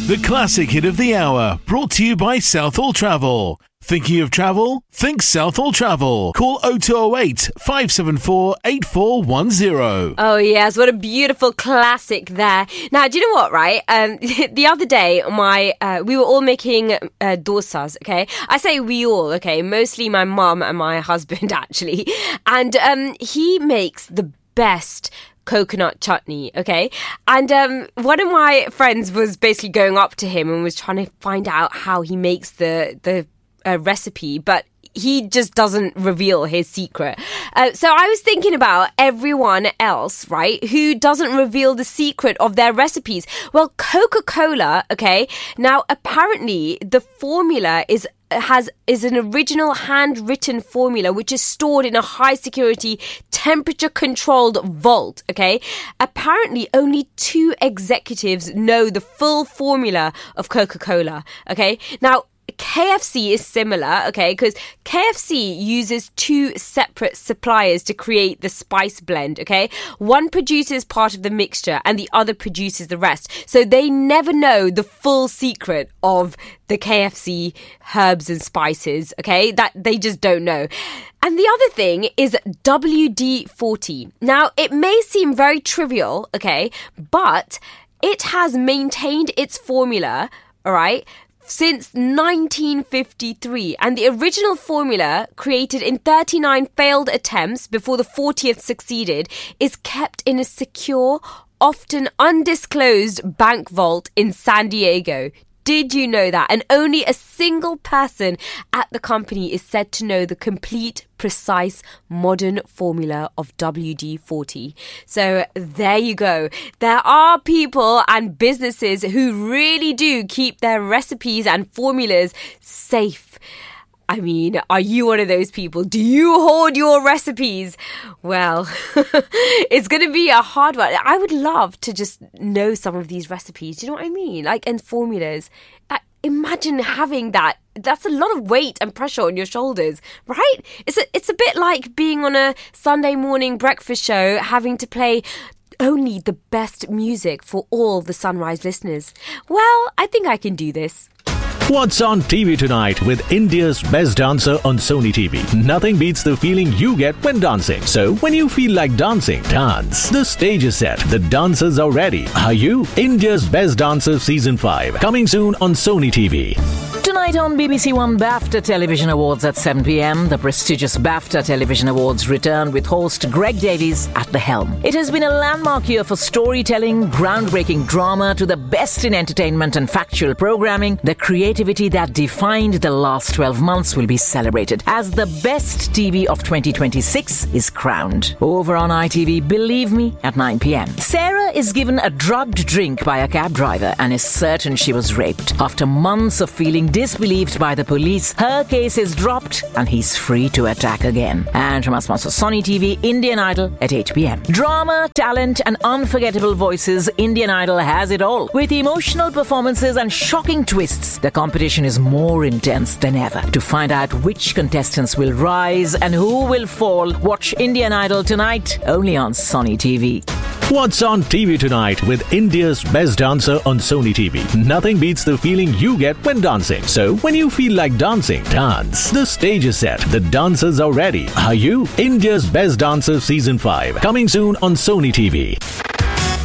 The classic hit of the hour, brought to you by Southall Travel. Thinking of travel? Think Southall Travel. Call 0208 574 8410. Oh, yes. What a beautiful classic there. Now, do you know what, right? The other day, we were all making dosas, okay? I say we all, okay? Mostly my mum and my husband, actually. And he makes the best coconut chutney, okay? And one of my friends was basically going up to him and was trying to find out how he makes the recipe, but he just doesn't reveal his secret. So I was thinking about everyone else, right, who doesn't reveal the secret of their recipes. Well, Coca-Cola, okay? Now, apparently, the formula is an original handwritten formula which is stored in a high security temperature controlled vault, okay? Apparently only 2 executives know the full formula of Coca-Cola, okay? Now KFC is similar, okay, because KFC uses 2 separate suppliers to create the spice blend, okay? One produces part of the mixture and the other produces the rest. So they never know the full secret of the KFC herbs and spices, okay? That they just don't know. And the other thing is WD-40. Now, it may seem very trivial, okay, but it has maintained its formula, all right, since 1953, and the original formula, created in 39 failed attempts before the 40th succeeded, is kept in a secure, often undisclosed bank vault in San Diego. Did you know that? And only a single person at the company is said to know the complete, precise, modern formula of WD-40. So there you go. There are people and businesses who really do keep their recipes and formulas safe. I mean, are you one of those people? Do you hoard your recipes? Well, it's going to be a hard one. I would love to just know some of these recipes. Do you know what I mean? Like, and formulas. Imagine having that. That's a lot of weight and pressure on your shoulders, right? It's a bit like being on a Sunday morning breakfast show, having to play only the best music for all the Sunrise listeners. Well, I think I can do this. What's on TV tonight with India's best dancer on Sony TV? Nothing beats the feeling you get when dancing. So when you feel like dancing, dance. The stage is set. The dancers are ready. Are you? India's Best Dancer Season 5. Coming soon on Sony TV. Tonight on BBC One BAFTA Television Awards at 7 p.m, the prestigious BAFTA Television Awards return with host Greg Davies at the helm. It has been a landmark year for storytelling, groundbreaking drama, to the best in entertainment and factual programming. The creativity that defined the last 12 months will be celebrated as the best TV of 2026 is crowned. Over on ITV, Believe Me, at 9 p.m. Sarah is given a drugged drink by a cab driver and is certain she was raped. After months of feeling disbelieved by the police, her case is dropped and he's free to attack again. And from our sponsor Sony TV, Indian Idol at 8 p.m. Drama, talent and unforgettable voices, Indian Idol has it all. With emotional performances and shocking twists, the competition is more intense than ever. To find out which contestants will rise and who will fall, watch Indian Idol tonight, only on Sony TV. What's on TV tonight with India's best dancer on Sony TV? Nothing beats the feeling you get when dancing. So when you feel like dancing, dance. The stage is set. The dancers are ready. Are you? India's Best Dancer Season 5. Coming soon on Sony TV.